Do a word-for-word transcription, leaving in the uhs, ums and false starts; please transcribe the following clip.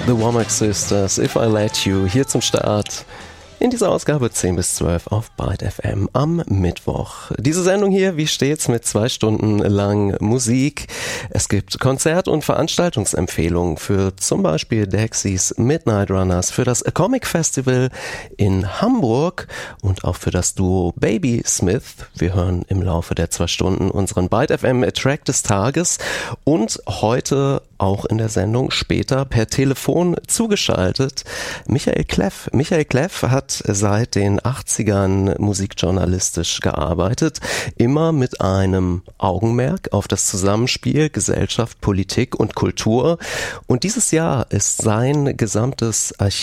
The Womack Sisters, If I Let You, hier zum Start in dieser Ausgabe zehn bis zwölf auf Byte F M am Mittwoch. Diese Sendung hier, wie stets, mit zwei Stunden lang Musik. Es gibt Konzert- und Veranstaltungsempfehlungen für zum Beispiel Dexys Midnight Runners, für das Comic Festival in Hamburg und auch für das Duo Baby Smith. Wir hören im Laufe der zwei Stunden unseren Byte F M Track des Tages und heute auch in der Sendung später per Telefon zugeschaltet Michael Kleff. Michael Kleff hat seit den achtzigern musikjournalistisch gearbeitet, immer mit einem Augenmerk auf das Zusammenspiel Gesellschaft, Politik und Kultur. Und dieses Jahr ist sein gesamtes Archiv